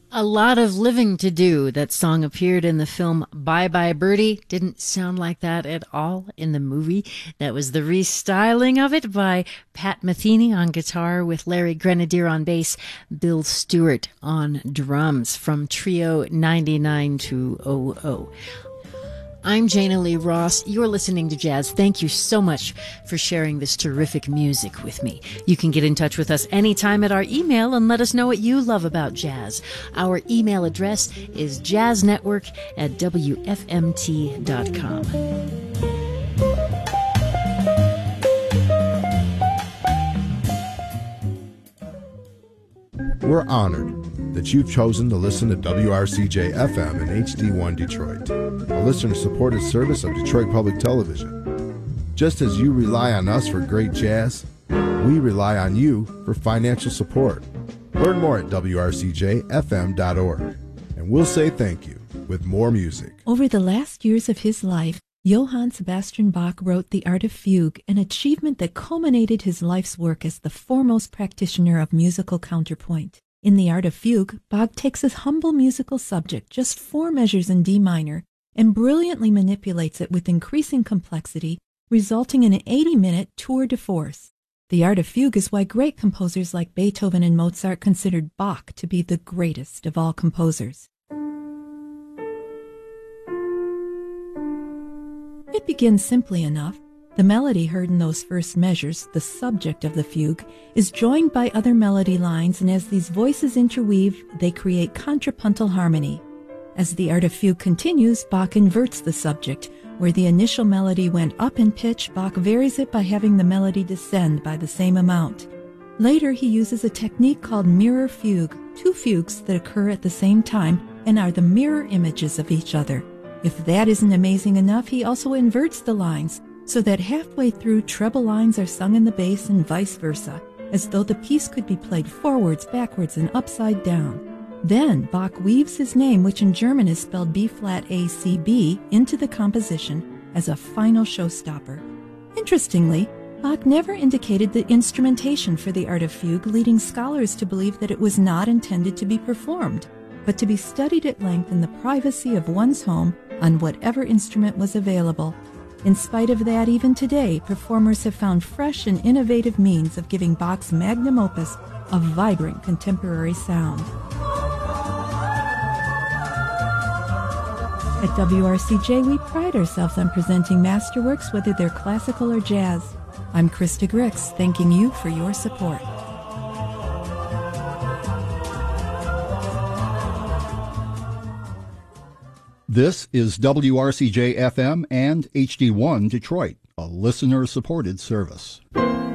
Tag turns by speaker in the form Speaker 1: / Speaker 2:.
Speaker 1: A lot of living to do. That song appeared in the film Bye Bye Birdie. Didn't sound like that at all in the movie. That was the restyling of it by Pat Metheny on guitar with Larry Grenadier on bass, Bill Stewart on drums from Trio 99200. I'm Jana Lee Ross. You're listening to Jazz. Thank you so much for sharing this terrific music with me. You can get in touch with us anytime at our email and let us know what you love about jazz. Our email address is
Speaker 2: jazznetwork@wfmt.com. We're honored that you've chosen to listen to WRCJ FM and HD1 Detroit, a listener-supported service of Detroit Public Television. Just as you rely on us for great jazz, we rely on you for financial support. Learn more at WRCJFM.org, and we'll say thank you with more music.
Speaker 3: Over the last years of his life, Johann Sebastian Bach wrote The Art of Fugue, an achievement that culminated his life's work as the foremost practitioner of musical counterpoint. In The Art of Fugue, Bach takes his humble musical subject, just 4 measures in D minor, and brilliantly manipulates it with increasing complexity, resulting in an 80-minute tour de force. The Art of Fugue is why great composers like Beethoven and Mozart considered Bach to be the greatest of all composers. It begins simply enough. The melody heard in those first measures, the subject of the fugue, is joined by other melody lines, and as these voices interweave, they create contrapuntal harmony. As The Art of Fugue continues, Bach inverts the subject. Where the initial melody went up in pitch, Bach varies it by having the melody descend by the same amount. Later, he uses a technique called mirror fugue, 2 fugues that occur at the same time and are the mirror images of each other. If that isn't amazing enough, he also inverts the lines, so that halfway through, treble lines are sung in the bass and vice versa, as though the piece could be played forwards, backwards, and upside down. Then Bach weaves his name, which in German is spelled B-flat A-C-B, into the composition as a final showstopper. Interestingly, Bach never indicated the instrumentation for The Art of Fugue, leading scholars to believe that it was not intended to be performed, but to be studied at length in the privacy of one's home on whatever instrument was available. In spite of that, even today, performers have found fresh and innovative means of giving Bach's magnum opus a vibrant contemporary sound. At WRCJ, we pride ourselves on presenting masterworks, whether they're classical or jazz. I'm Krista Grix, thanking you for your support.
Speaker 4: This is WRCJ FM and HD1 Detroit, a listener-supported service.